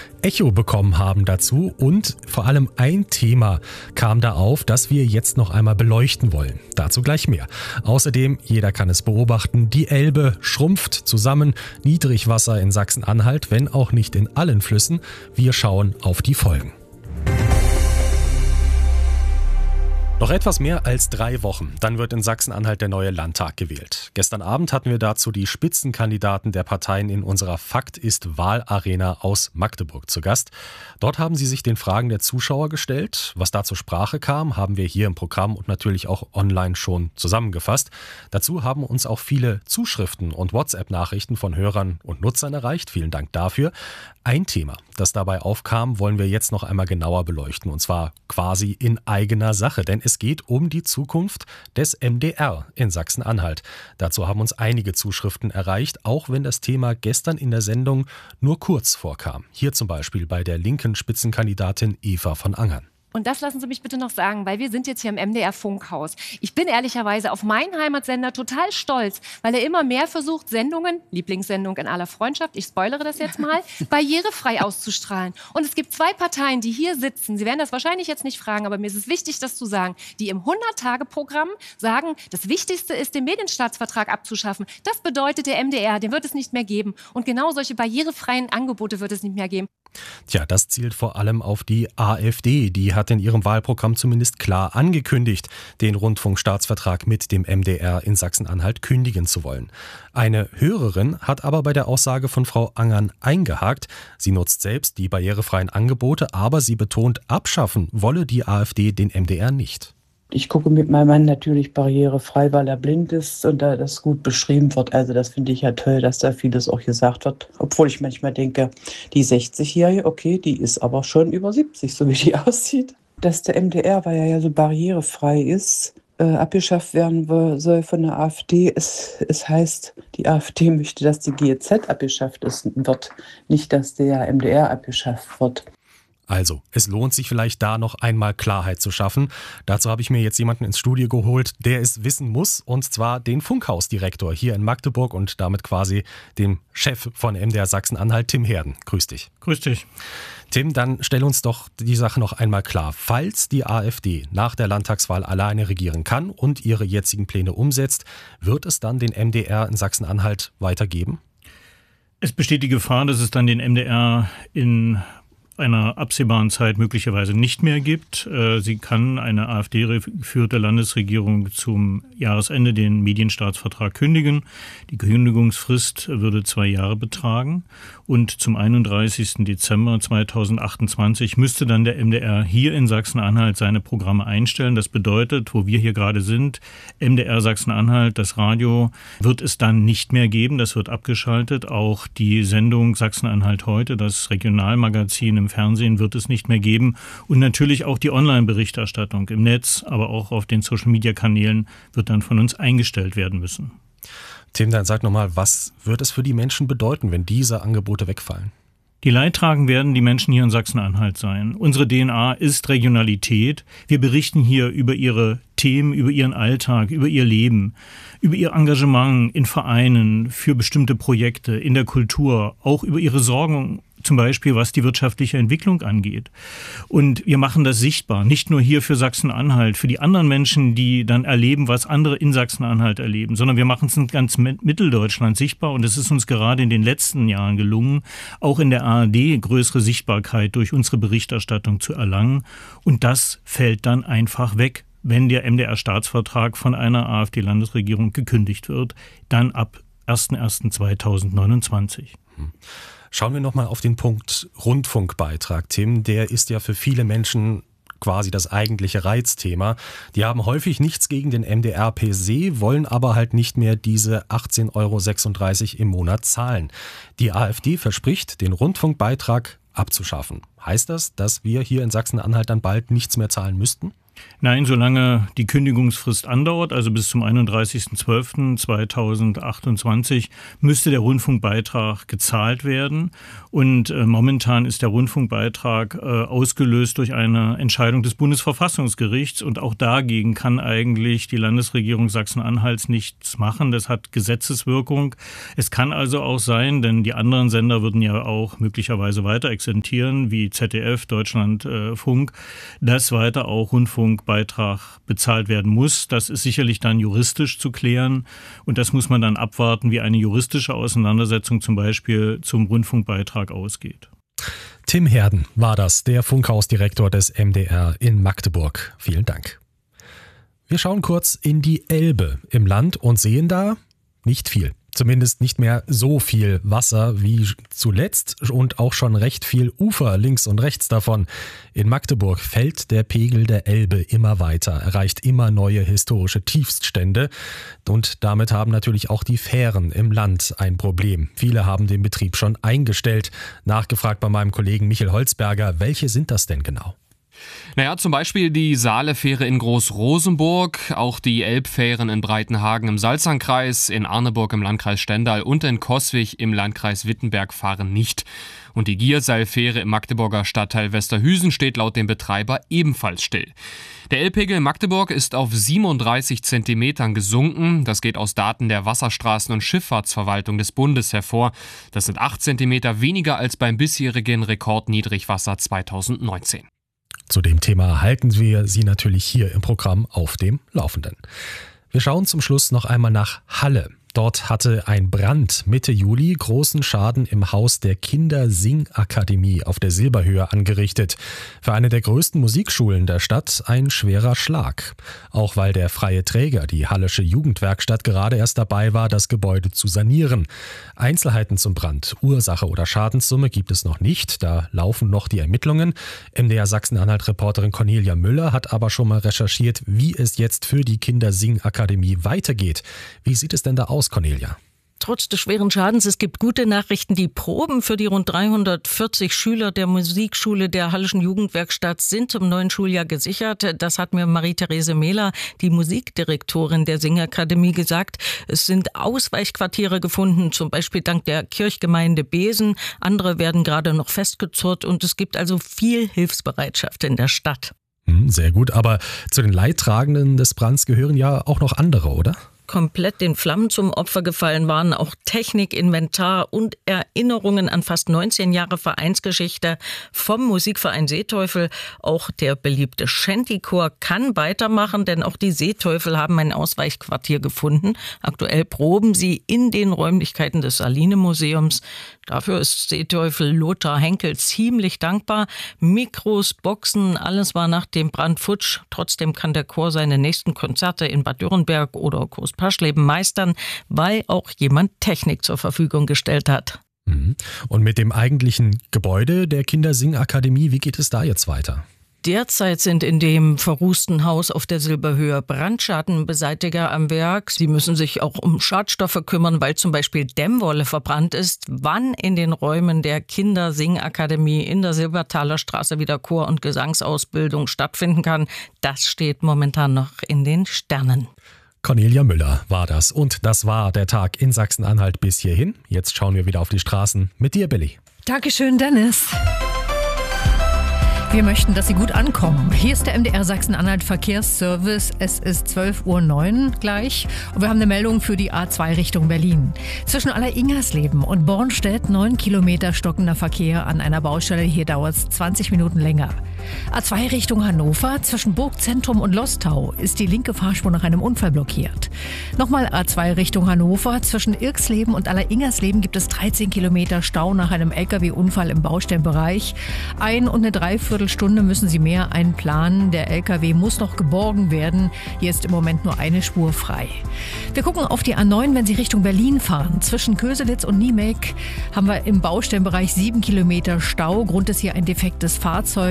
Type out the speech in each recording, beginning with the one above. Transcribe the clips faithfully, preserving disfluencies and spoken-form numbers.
Echo bekommen haben dazu und vor allem ein Thema kam da auf, das wir jetzt noch einmal beleuchten wollen. Dazu gleich mehr. Außerdem, jeder kann es beobachten, die Elbe schrumpft zusammen, Niedrigwasser in Sachsen-Anhalt, wenn auch nicht in allen Flüssen. Wir schauen auf die Folgen. Noch etwas mehr als drei Wochen, dann wird in Sachsen-Anhalt der neue Landtag gewählt. Gestern Abend hatten wir dazu die Spitzenkandidaten der Parteien in unserer Fakt ist Wahlarena aus Magdeburg zu Gast. Dort haben sie sich den Fragen der Zuschauer gestellt. Was da zur Sprache kam, haben wir hier im Programm und natürlich auch online schon zusammengefasst. Dazu haben uns auch viele Zuschriften und WhatsApp-Nachrichten von Hörern und Nutzern erreicht. Vielen Dank dafür. Ein Thema, das dabei aufkam, wollen wir jetzt noch einmal genauer beleuchten, und zwar quasi in eigener Sache, denn es geht um die Zukunft des M D R in Sachsen-Anhalt. Dazu haben uns einige Zuschriften erreicht, auch wenn das Thema gestern in der Sendung nur kurz vorkam. Hier zum Beispiel bei der linken Spitzenkandidatin Eva von Angern. Und das lassen Sie mich bitte noch sagen, weil wir sind jetzt hier im M D R-Funkhaus. Ich bin ehrlicherweise auf meinen Heimatsender total stolz, weil er immer mehr versucht, Sendungen, Lieblingssendung in aller Freundschaft, ich spoilere das jetzt mal, barrierefrei auszustrahlen. Und es gibt zwei Parteien, die hier sitzen, Sie werden das wahrscheinlich jetzt nicht fragen, aber mir ist es wichtig, das zu sagen, die im hundert-Tage-Programm sagen, das Wichtigste ist, den Medienstaatsvertrag abzuschaffen. Das bedeutet, der M D R, den wird es nicht mehr geben. Und genau solche barrierefreien Angebote wird es nicht mehr geben. Tja, das zielt vor allem auf die AfD. Die hat in ihrem Wahlprogramm zumindest klar angekündigt, den Rundfunkstaatsvertrag mit dem M D R in Sachsen-Anhalt kündigen zu wollen. Eine Hörerin hat aber bei der Aussage von Frau Angern eingehakt. Sie nutzt selbst die barrierefreien Angebote, aber sie betont, abschaffen wolle die AfD den M D R nicht. Ich gucke mit meinem Mann natürlich barrierefrei, weil er blind ist und da das gut beschrieben wird. Also das finde ich ja toll, dass da vieles auch gesagt wird. Obwohl ich manchmal denke, die sechzigjährige, okay, die ist aber schon über siebzig, so wie die aussieht. Dass der M D R, weil er ja so barrierefrei ist, äh, abgeschafft werden soll von der AfD. Es, es heißt, die AfD möchte, dass die G E Z abgeschafft ist, wird, nicht, dass der M D R abgeschafft wird. Also, es lohnt sich vielleicht da noch einmal Klarheit zu schaffen. Dazu habe ich mir jetzt jemanden ins Studio geholt, der es wissen muss, und zwar den Funkhausdirektor hier in Magdeburg und damit quasi dem Chef von M D R Sachsen-Anhalt, Tim Herden. Grüß dich. Grüß dich. Tim, dann stell uns doch die Sache noch einmal klar. Falls die AfD nach der Landtagswahl alleine regieren kann und ihre jetzigen Pläne umsetzt, wird es dann den M D R in Sachsen-Anhalt weitergeben? Es besteht die Gefahr, dass es dann den M D R in einer absehbaren Zeit möglicherweise nicht mehr gibt. Sie kann, eine AfD-geführte Landesregierung, zum Jahresende den Medienstaatsvertrag kündigen. Die Kündigungsfrist würde zwei Jahre betragen. Und zum einunddreißigsten Dezember zweitausendachtundzwanzig müsste dann der M D R hier in Sachsen-Anhalt seine Programme einstellen. Das bedeutet, wo wir hier gerade sind, M D R Sachsen-Anhalt, das Radio, wird es dann nicht mehr geben. Das wird abgeschaltet. Auch die Sendung Sachsen-Anhalt heute, das Regionalmagazin im Fernsehen, wird es nicht mehr geben. Und natürlich auch die Online-Berichterstattung im Netz, aber auch auf den Social-Media-Kanälen wird dann von uns eingestellt werden müssen. Tim, dann sag nochmal, was wird es für die Menschen bedeuten, wenn diese Angebote wegfallen? Die Leidtragenden werden die Menschen hier in Sachsen-Anhalt sein. Unsere D N A ist Regionalität. Wir berichten hier über ihre Themen, über ihren Alltag, über ihr Leben, über ihr Engagement in Vereinen, für bestimmte Projekte, in der Kultur, auch über ihre Sorgen, zum Beispiel was die wirtschaftliche Entwicklung angeht. Und wir machen das sichtbar, nicht nur hier für Sachsen-Anhalt, für die anderen Menschen, die dann erleben, was andere in Sachsen-Anhalt erleben, sondern wir machen es in ganz Mitteldeutschland sichtbar. Und es ist uns gerade in den letzten Jahren gelungen, auch in der A R D größere Sichtbarkeit durch unsere Berichterstattung zu erlangen. Und das fällt dann einfach weg, wenn der M D R-Staatsvertrag von einer AfD-Landesregierung gekündigt wird, dann ab erster erster zweitausendneunundzwanzig. Hm. Schauen wir nochmal auf den Punkt Rundfunkbeitrag, Tim. Der ist ja für viele Menschen quasi das eigentliche Reizthema. Die haben häufig nichts gegen den M D R per se, wollen aber halt nicht mehr diese achtzehn Euro sechsunddreißig im Monat zahlen. Die AfD verspricht, den Rundfunkbeitrag abzuschaffen. Heißt das, dass wir hier in Sachsen-Anhalt dann bald nichts mehr zahlen müssten? Nein, solange die Kündigungsfrist andauert, also bis zum einunddreißigsten zwölften zweitausendachtundzwanzig, müsste der Rundfunkbeitrag gezahlt werden. Und äh, momentan ist der Rundfunkbeitrag äh, ausgelöst durch eine Entscheidung des Bundesverfassungsgerichts. Und auch dagegen kann eigentlich die Landesregierung Sachsen-Anhalts nichts machen. Das hat Gesetzeswirkung. Es kann also auch sein, denn die anderen Sender würden ja auch möglicherweise weiter existieren, wie Z D F, Deutschlandfunk, äh, dass weiter auch Rundfunkbeitrag bezahlt werden muss. Das ist sicherlich dann juristisch zu klären und das muss man dann abwarten, wie eine juristische Auseinandersetzung zum Beispiel zum Rundfunkbeitrag ausgeht. Tim Herden war das, der Funkhausdirektor des M D R in Magdeburg. Vielen Dank. Wir schauen kurz in die Elbe im Land und sehen da nicht viel. Zumindest nicht mehr so viel Wasser wie zuletzt und auch schon recht viel Ufer links und rechts davon. In Magdeburg fällt der Pegel der Elbe immer weiter, erreicht immer neue historische Tiefststände und damit haben natürlich auch die Fähren im Land ein Problem. Viele haben den Betrieb schon eingestellt. Nachgefragt bei meinem Kollegen Michael Holzberger, welche sind das denn genau? Naja, zum Beispiel die Saale-Fähre in Groß-Rosenburg, auch die Elbfähren in Breitenhagen im Salzernkreis, in Arneburg im Landkreis Stendal und in Coswig im Landkreis Wittenberg fahren nicht. Und die Gierseilfähre im Magdeburger Stadtteil Westerhüsen steht laut dem Betreiber ebenfalls still. Der Elbpegel in Magdeburg ist auf siebenunddreißig Zentimetern gesunken. Das geht aus Daten der Wasserstraßen- und Schifffahrtsverwaltung des Bundes hervor. Das sind acht Zentimeter weniger als beim bisherigen Rekordniedrigwasser zweitausendneunzehn. Zu dem Thema halten wir Sie natürlich hier im Programm auf dem Laufenden. Wir schauen zum Schluss noch einmal nach Halle. Dort hatte ein Brand Mitte Juli großen Schaden im Haus der Kindersingakademie auf der Silberhöhe angerichtet. Für eine der größten Musikschulen der Stadt ein schwerer Schlag. Auch weil der freie Träger, die Hallische Jugendwerkstatt, gerade erst dabei war, das Gebäude zu sanieren. Einzelheiten zum Brand, Ursache oder Schadenssumme gibt es noch nicht. Da laufen noch die Ermittlungen. M D R Sachsen-Anhalt-Reporterin Cornelia Müller hat aber schon mal recherchiert, wie es jetzt für die Kindersingakademie weitergeht. Wie sieht es denn da aus, Cornelia? Trotz des schweren Schadens, es gibt gute Nachrichten. Die Proben für die rund dreihundertvierzig Schüler der Musikschule der Hallischen Jugendwerkstatt sind zum neuen Schuljahr gesichert. Das hat mir Marie-Therese Mehler, die Musikdirektorin der Singakademie, gesagt. Es sind Ausweichquartiere gefunden, zum Beispiel dank der Kirchgemeinde Besen. Andere werden gerade noch festgezurrt und es gibt also viel Hilfsbereitschaft in der Stadt. Sehr gut, aber zu den Leidtragenden des Brands gehören ja auch noch andere, oder? Komplett den Flammen zum Opfer gefallen waren auch Technik, Inventar und Erinnerungen an fast neunzehn Jahre Vereinsgeschichte vom Musikverein Seeteufel. Auch der beliebte Shantychor kann weitermachen, denn auch die Seeteufel haben ein Ausweichquartier gefunden. Aktuell proben sie in den Räumlichkeiten des Saline-Museums. Dafür ist Seeteufel Lothar Henkel ziemlich dankbar. Mikros, Boxen, alles war nach dem Brand futsch. Trotzdem kann der Chor seine nächsten Konzerte in Bad Dürrenberg oder Großpaschleben meistern, weil auch jemand Technik zur Verfügung gestellt hat. Und mit dem eigentlichen Gebäude der Kindersingakademie, wie geht es da jetzt weiter? Derzeit sind in dem verrußten Haus auf der Silberhöhe Brandschattenbeseitiger am Werk. Sie müssen sich auch um Schadstoffe kümmern, weil zum Beispiel Dämmwolle verbrannt ist. Wann in den Räumen der Kindersingakademie in der Silbertaler Straße wieder Chor- und Gesangsausbildung stattfinden kann, das steht momentan noch in den Sternen. Cornelia Müller war das. Und das war der Tag in Sachsen-Anhalt bis hierhin. Jetzt schauen wir wieder auf die Straßen mit dir, Billy. Dankeschön, Dennis. Wir möchten, dass Sie gut ankommen. Hier ist der M D R Sachsen-Anhalt Verkehrsservice. Es ist zwölf Uhr neun gleich und wir haben eine Meldung für die A zwei Richtung Berlin. Zwischen Aller-Ingersleben und Bornstedt neun Kilometer stockender Verkehr an einer Baustelle. Hier dauert es zwanzig Minuten länger. A zwei Richtung Hannover. Zwischen Burgzentrum und Lostau ist die linke Fahrspur nach einem Unfall blockiert. Nochmal A zwei Richtung Hannover. Zwischen Irksleben und Aller-Ingersleben gibt es dreizehn Kilometer Stau nach einem L K W-Unfall im Baustellenbereich. Ein und eine Dreiviertel Stunde müssen Sie mehr einplanen. Der L K W muss noch geborgen werden. Hier ist im Moment nur eine Spur frei. Wir gucken auf die A neun, wenn Sie Richtung Berlin fahren. Zwischen Köselitz und Niemek haben wir im Baustellenbereich sieben Kilometer Stau. Grund ist hier ein defektes Fahrzeug. Deshalb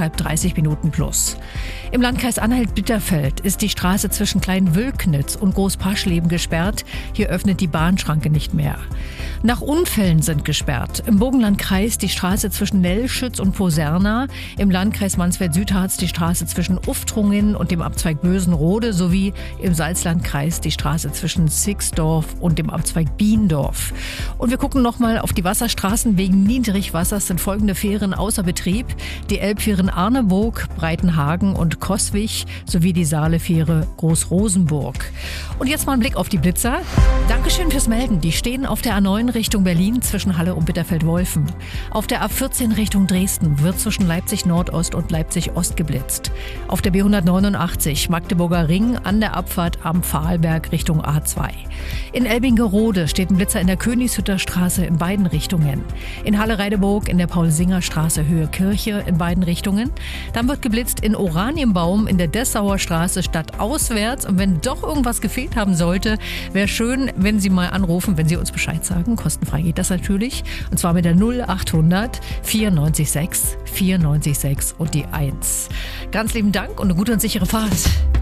bleibt dreißig Minuten plus. Im Landkreis Anhalt-Bitterfeld ist die Straße zwischen Klein-Wülknitz und Großpaschleben gesperrt. Hier öffnet die Bahnschranke nicht mehr. Nach Unfällen sind gesperrt. Im Burgenlandkreis die Straße zwischen Nellschütz und Poserna, im Landkreis Mansfeld-Südharz die Straße zwischen Uftrungen und dem Abzweig Bösenrode sowie im Salzlandkreis die Straße zwischen Sixdorf und dem Abzweig Biendorf. Und wir gucken nochmal auf die Wasserstraßen. Wegen Niedrigwassers sind folgende Fähren außer Betrieb: die Elbfähren Arneburg, Breitenhagen und Coswig sowie die Saalefähre Großrosenburg. Und jetzt mal ein Blick auf die Blitzer. Dankeschön fürs Melden. Die stehen auf der A neun Richtung Berlin zwischen Halle und Bitterfeld-Wolfen. Auf der A vierzehn Richtung Dresden wird zwischen Leipzig Nordost und Leipzig Ost geblitzt. Auf der B hundertneunundachtzig Magdeburger Ring an der Abfahrt am Pfahlberg Richtung A zwei. In Elbingerode steht ein Blitzer in der Königshütter Straße in beiden Richtungen. In Halle-Reideburg in der Paul-Singer-Straße Höhe Kirche in beiden Richtungen. Dann wird geblitzt in Oranienbaum in der Dessauer Straße stadtauswärts. Und wenn doch irgendwas gefehlt haben sollte, wäre schön, wenn Sie mal anrufen, wenn Sie uns Bescheid sagen. Kostenfrei geht das natürlich. Und zwar mit der null achthundert vierundneunzig sechs vierundneunzig sechs und die eins. Ganz lieben Dank und eine gute und sichere Fahrt.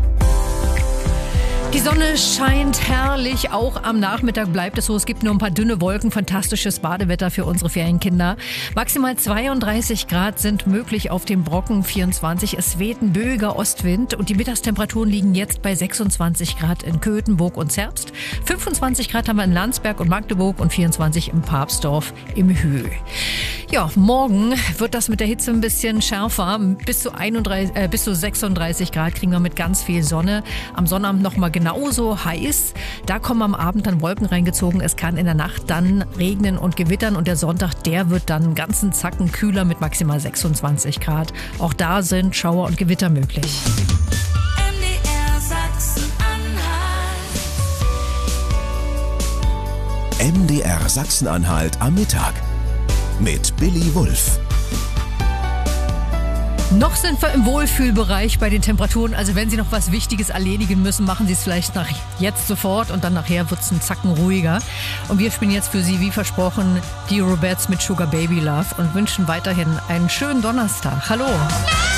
Die Sonne scheint herrlich, auch am Nachmittag bleibt es so. Es gibt nur ein paar dünne Wolken, fantastisches Badewetter für unsere Ferienkinder. Maximal zweiunddreißig Grad sind möglich auf dem Brocken, vierundzwanzig. Es weht ein böiger Ostwind und die Mittagstemperaturen liegen jetzt bei sechsundzwanzig Grad in Köthen, Burg und Zerbst. fünfundzwanzig Grad haben wir in Landsberg und Magdeburg und vierundzwanzig im Papsdorf im Hühl. Ja, morgen wird das mit der Hitze ein bisschen schärfer. Bis zu, einunddreißig, äh, bis zu sechsunddreißig Grad kriegen wir mit ganz viel Sonne. Am Sonnabend nochmal genauso heiß. Da kommen am Abend dann Wolken reingezogen. Es kann in der Nacht dann regnen und gewittern. Und der Sonntag, der wird dann einen ganzen Zacken kühler mit maximal sechsundzwanzig Grad. Auch da sind Schauer und Gewitter möglich. M D R Sachsen-Anhalt. M D R Sachsen-Anhalt am Mittag mit Billy Wulff. Noch sind wir im Wohlfühlbereich bei den Temperaturen. Also wenn Sie noch was Wichtiges erledigen müssen, machen Sie es vielleicht nach jetzt sofort und dann nachher wird es einen Zacken ruhiger. Und wir spielen jetzt für Sie, wie versprochen, die Robettes mit Sugar Baby Love und wünschen weiterhin einen schönen Donnerstag. Hallo!